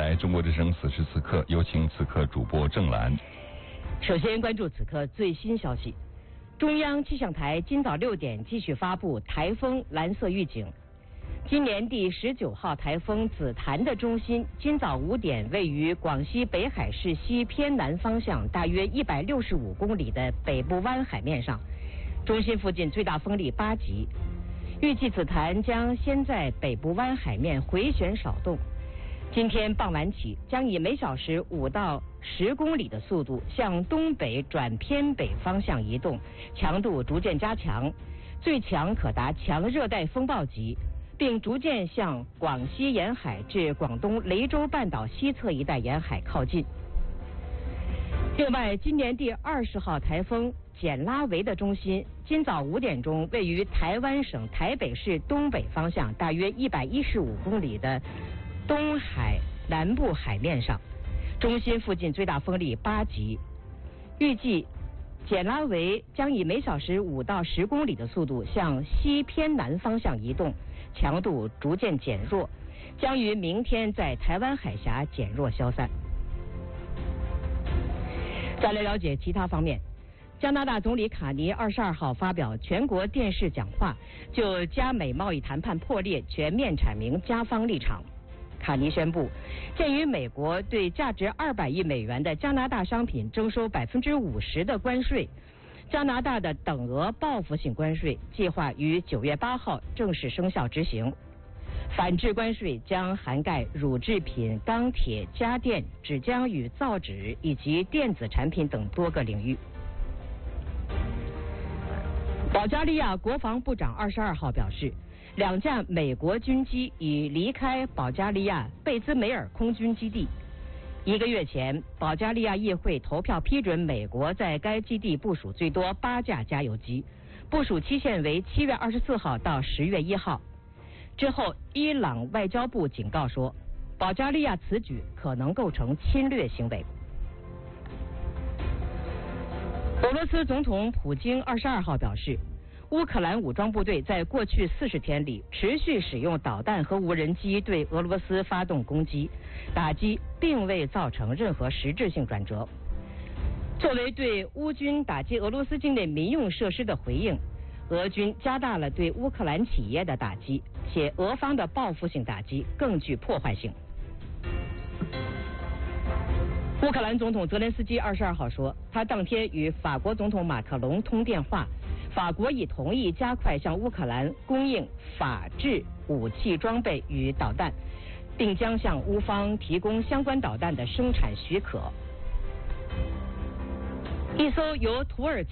台中国之声此时此刻，有请此刻主播郑兰。 首先关注此刻最新消息，中央气象台今早6点继续发布台风蓝色预警。今年第19号台风紫檀的中心今早5点位于广西北海市西偏南方向大约165公里的北部湾海面上，中心附近最大风力8级。预计紫檀将先在北部湾海面回旋扫动，今天傍晚起将以每小时5到10公里的速度向东北转偏北方向移动，强度逐渐加强，最强可达强热带风暴级，并逐渐向广西沿海至广东雷州半岛西侧一带沿海靠近。另外，今年第20号台风简拉维的中心今早5点钟位于台湾省台北市东北方向大约115公里的东海南部海面上，中心附近最大风力8级。预计简拉维将以每小时5到10公里的速度向西偏南方向移动，强度逐渐减弱，将于明天在台湾海峡减弱消散。再来了解其他方面，加拿大总理卡尼22号发表全国电视讲话，就加美贸易谈判破裂全面阐明加方立场。卡尼宣布，鉴于美国对价值200亿美元的加拿大商品征收50%的关税，加拿大的等额报复性关税计划于9月8号正式生效执行。反制关税将涵盖乳制品、钢铁、家电、纸浆与造纸以及电子产品等多个领域。保加利亚国防部长22号表示，2架美国军机已离开保加利亚贝兹梅尔空军基地。1个月前，保加利亚议会投票批准美国在该基地部署最多8架加油机，部署期限为7月24号到10月1号。之后，伊朗外交部警告说，保加利亚此举可能构成侵略行为。俄罗斯总统普京22号表示，乌克兰武装部队在过去40天里持续使用导弹和无人机对俄罗斯发动攻击，打击并未造成任何实质性转折。作为对乌军打击俄罗斯境内民用设施的回应，俄军加大了对乌克兰企业的打击，且俄方的报复性打击更具破坏性。乌克兰总统泽连斯基22号说，他当天与法国总统马克龙通电话，法国已同意加快向乌克兰供应法制武器装备与导弹，并将向乌方提供相关导弹的生产许可。一艘由土耳其